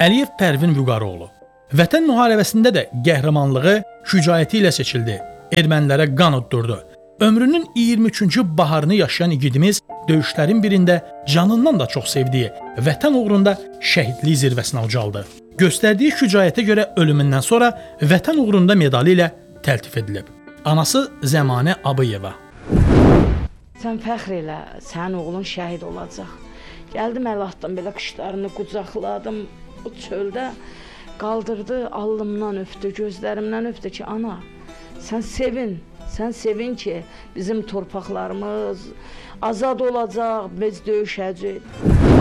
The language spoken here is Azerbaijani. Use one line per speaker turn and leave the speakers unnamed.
Əliyev Pərvin Vüqaroğlu. Vətən müharibəsində də qəhrəmanlığı, şücaəti ilə seçildi. Ermənilərə qan uddurdu. Ömrünün 23-cü baharını yaşayan igidimiz döyüşlərin birində canından da çox sevdiyi vətən uğrunda şəhidlik zirvəsinə ucaldı. Göstərdiyi şücaətə görə ölümündən sonra vətən uğrunda medalı ilə təltif edilib. Anası Zəmanə Abıyeva.
Sən fəxr elə, sənin oğlun şəhid olacaq. Gəldim əl atdım, belə qışlarını qucaqladım, o çöldə qaldırdı, alnımdan öpdü, gözlərimdən öpdü ki, ana, sən sevin ki, bizim torpaqlarımız azad olacaq, biz döyüşəcəyik.